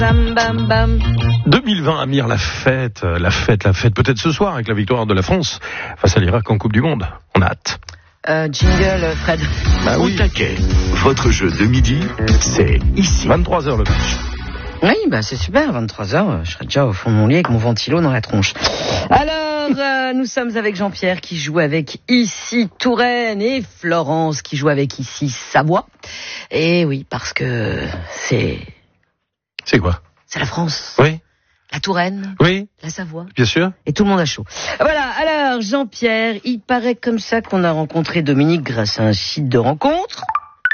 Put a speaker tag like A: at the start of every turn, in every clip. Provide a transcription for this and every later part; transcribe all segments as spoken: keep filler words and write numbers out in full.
A: Bam, bam, bam.
B: deux mille vingt, Amir, la fête, la fête, la fête, peut-être ce soir avec la victoire de la France face à l'Irak en Coupe du Monde. On a hâte.
A: Euh, jingle, Fred.
B: Bah oui.
C: Au taquet, votre jeu de midi, c'est ici.
B: vingt-trois heures le match.
A: Oui, bah c'est super, vingt-trois heures, je serai déjà au fond de mon lit avec mon ventilo dans la tronche. Alors, euh, nous sommes avec Jean-Pierre qui joue avec ici Touraine et Florence qui joue avec ici Savoie. Et oui, parce que c'est...
B: C'est quoi?
A: C'est la France.
B: Oui.
A: La Touraine.
B: Oui.
A: La Savoie.
B: Bien sûr.
A: Et tout le monde a chaud. Voilà, alors Jean-Pierre, il paraît comme ça qu'on a rencontré Dominique grâce à un site de rencontre.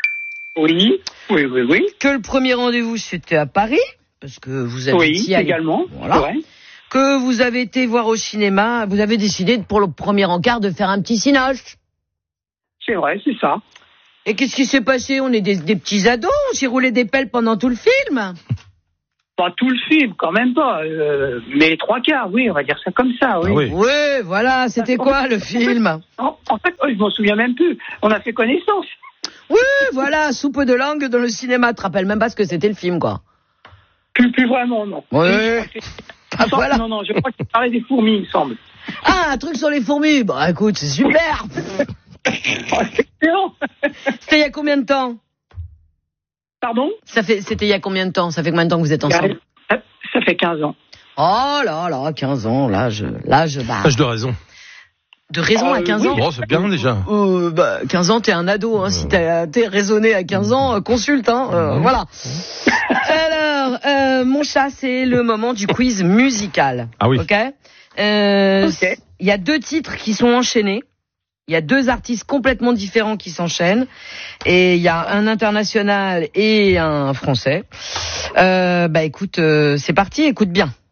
D: Oui, oui, oui, oui.
A: Que le premier rendez-vous c'était à Paris, parce que vous avez
D: Oui,
A: dit
D: également.
A: Voilà.
D: Ouais.
A: Que vous avez été voir au cinéma, vous avez décidé pour le premier encart de faire un petit cinoche.
D: C'est vrai, c'est ça.
A: Et qu'est-ce qui s'est passé? On est des, des petits ados, on s'est roulé des pelles pendant tout le film.
D: Pas tout le film, quand même pas. Euh, mais les trois quarts, oui, on va dire ça comme ça, oui.
B: Ah oui.
A: Oui, voilà, c'était quoi le film?
D: En, en fait, oh, je m'en souviens même plus. On a fait connaissance.
A: Oui, voilà, soupe de langue dans le cinéma. Tu te rappelles même pas ce que c'était le film, quoi.
D: Plus, plus vraiment, non.
A: Oui. Ah,
D: Attends,
A: voilà.
D: Non, non, je crois que tu parlais des fourmis, il me semble.
A: Ah, un truc sur les fourmis. Bah écoute, c'est super.
D: Oh, c'est excellent.
A: C'était il y a combien de temps?
D: Pardon?
A: Ça fait, c'était il y a combien de temps? Ça fait combien de temps que vous êtes ensemble?
D: Ça, ça fait quinze ans.
A: Oh là là, quinze ans, l'âge, l'âge, bah.
B: Âge de raison.
A: De raison à
D: Euh,
A: quinze
D: oui.
A: ans?
B: Bon, c'est bien déjà.
A: Euh, bah, quinze ans, t'es un ado, hein. Si t'es, t'es raisonné à quinze ans, euh, consulte, hein. Euh,
B: Mmh.
A: Voilà. Alors, euh, mon chat, c'est le moment du quiz musical.
B: Ah oui.
A: Ok? Euh,
D: Ok.
A: Il y a deux titres qui sont enchaînés. Il y a deux artistes complètement différents qui s'enchaînent. Et il y a un international et un français. Euh, bah écoute, euh, c'est parti, écoute bien.